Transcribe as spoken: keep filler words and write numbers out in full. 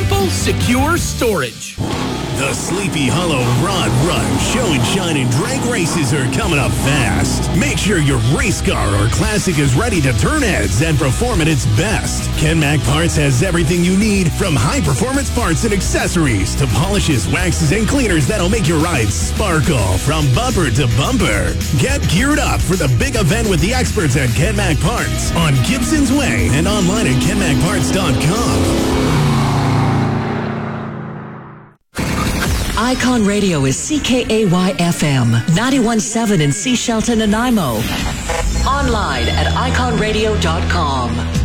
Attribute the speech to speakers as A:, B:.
A: simple, secure storage.
B: The Sleepy Hollow Rod Run Show and Shine and Drag races are coming up fast. Make sure your race car or classic is ready to turn heads and perform at its best. Kenmac Parts has everything you need, from high-performance parts and accessories to polishes, waxes, and cleaners that'll make your ride sparkle from bumper to bumper. Get geared up for the big event with the experts at Kenmac Parts on Gibson's Way and online at kenmac parts dot com.
C: Icon Radio is C K A Y F M, ninety-one point seven in Sea Shelton, Nanaimo. Online at icon radio dot com.